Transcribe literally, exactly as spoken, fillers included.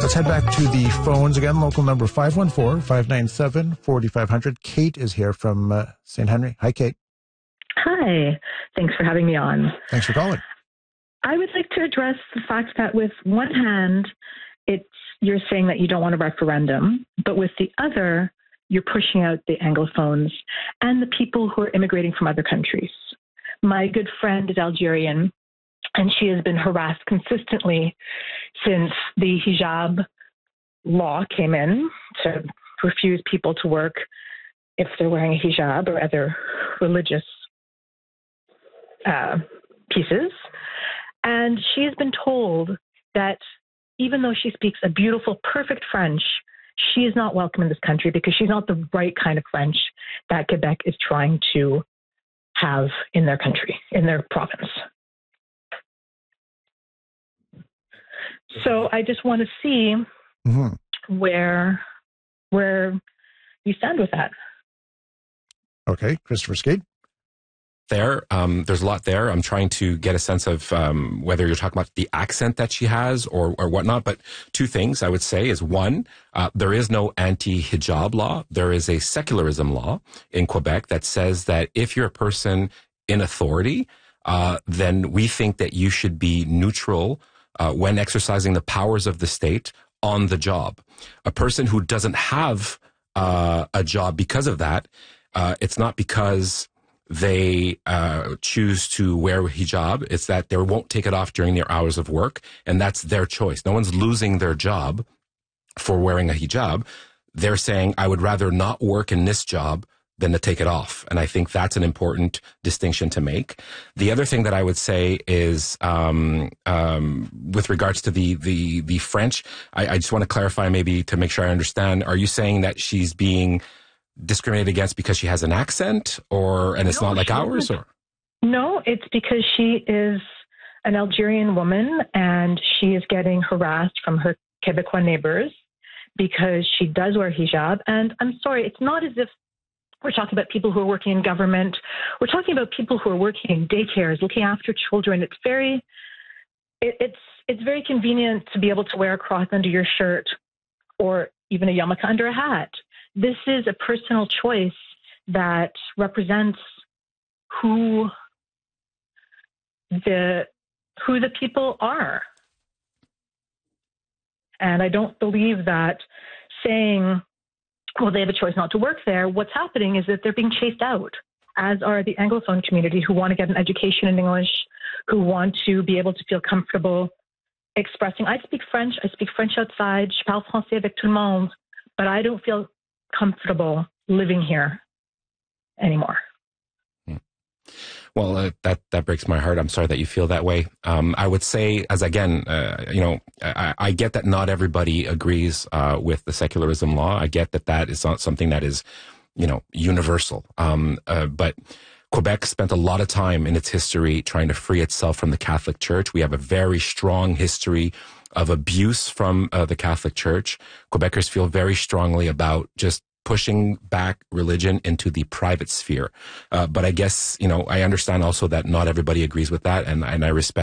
Let's head back to the phones again. Local number five one four, five nine seven, four five zero zero. Kate is here from uh, Saint Henry. Hi, Kate. Hi. Thanks for having me on. Thanks for calling. I would like to address the fact that with one hand, it's you're saying that you don't want a referendum, but with the other, you're pushing out the Anglophones and the people who are immigrating from other countries. My good friend is Algerian, and she has been harassed consistently since the hijab law came in to refuse people to work if they're wearing a hijab or other religious uh, pieces. And she has been told that even though she speaks a beautiful, perfect French, she is not welcome in this country because she's not the right kind of French that Quebec is trying to have in their country, in their province. So I just want to see mm-hmm. where where you stand with that. Okay, Christopher Skate. There, um, there's a lot there. I'm trying to get a sense of um, whether you're talking about the accent that she has or, or whatnot. But two things I would say is one, uh, there is no anti-hijab law. There is a secularism law in Quebec that says that if you're a person in authority, uh, then we think that you should be neutral uh, when exercising the powers of the state on the job. A person who doesn't have uh, a job because of that, uh, it's not because they uh, choose to wear hijab. It's that they won't take it off during their hours of work, and that's their choice. No one's losing their job for wearing a hijab. They're saying, I would rather not work in this job than to take it off. And I think that's an important distinction to make. The other thing that I would say is um, um, with regards to the the, the French, I, I just want to clarify maybe to make sure I understand. Are you saying that she's being discriminated against because she has an accent, or and it's no, not like ours, or no, it's because she is an Algerian woman and she is getting harassed from her Quebecois neighbors because she does wear hijab. And I'm sorry, it's not as if we're talking about people who are working in government. We're talking about people who are working in daycares, looking after children. It's very, it, it's it's very convenient to be able to wear a cross under your shirt or even a yarmulke under a hat. This is a personal choice that represents who the who the people are. And I don't believe that saying, well, they have a choice not to work there. What's happening is that they're being chased out, as are the Anglophone community who want to get an education in English, who want to be able to feel comfortable expressing. I speak French. I speak French outside. Je parle français avec tout le monde, but I don't feel comfortable living here anymore. Well, uh, that that breaks my heart. I'm sorry that you feel that way. Um, I would say, as again, uh, you know, I, I get that not everybody agrees uh, with the secularism law. I get that that is not something that is, you know, universal. Um, uh, but Quebec spent a lot of time in its history trying to free itself from the Catholic Church. We have a very strong history of abuse from uh, the Catholic Church. Quebecers feel very strongly about just pushing back religion into the private sphere. Uh, but I guess, you know, I understand also that not everybody agrees with that, and, and I respect